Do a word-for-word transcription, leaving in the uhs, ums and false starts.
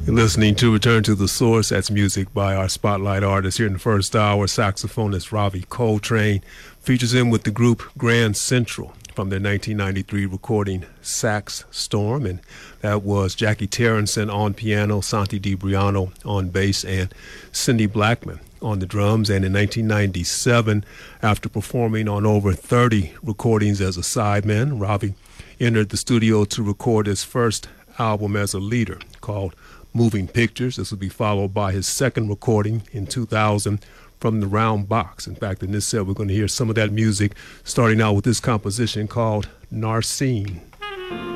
You're listening to Return to the Source. That's music by our spotlight artist here in the first hour. Saxophonist Ravi Coltrane features in with the group Grand Central from their nineteen ninety-three recording Sax Storm. And that was Jackie Terrenson on piano, Santi DiBriano on bass, and Cindy Blackman on the drums. And in nineteen ninety-seven, after performing on over thirty recordings as a sideman, Ravi entered the studio to record his first album as a leader called Moving Pictures. This will be followed by his second recording in two thousand from the Round Box. In fact, in this set, we're going to hear some of that music, starting out with this composition called Narcine.